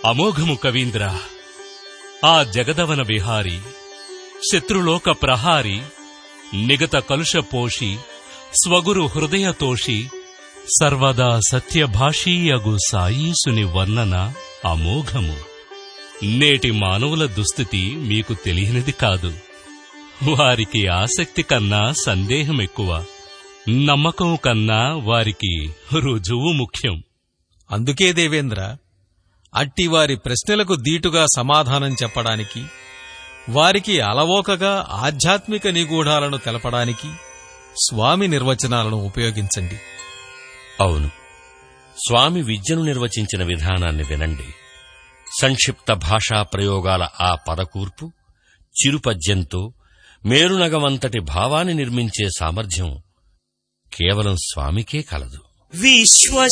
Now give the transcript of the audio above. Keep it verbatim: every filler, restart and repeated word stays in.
అమోఘము కవీంద్ర. ఆ జగదవన విహారి, శత్రులోక ప్రహారి, నిగత కలుషపోషి, స్వగురు హృదయతోషి, సర్వదా సత్యభాషీయగు సాయీసుని వర్ణన అమోఘము. నేటి మానవుల దుస్థితి మీకు తెలియనిది కాదు. వారికి ఆసక్తి కన్నా సందేహం ఎక్కువ, నమ్మకం కన్నా వారికి రుజువు ముఖ్యం. అందుకే దేవేంద్ర, అట్టివారి ప్రశ్నలకు దీటుగా సమాధానం చెప్పడానికి, వారికి అలవోకగా ఆధ్యాత్మిక నిగూఢాలను తెలపడానికి స్వామి నిర్వచనాలను ఉపయోగించండి. అవును, స్వామి విద్యను నిర్వచించిన విధానాన్ని వినండి. సంక్షిప్త భాషా ప్రయోగాల ఆ పదకూర్పు, చిరుపద్యంతో మేరునగమంతటి భావాన్ని నిర్మించే సామర్థ్యం కేవలం స్వామికే కలదు. విశ్వ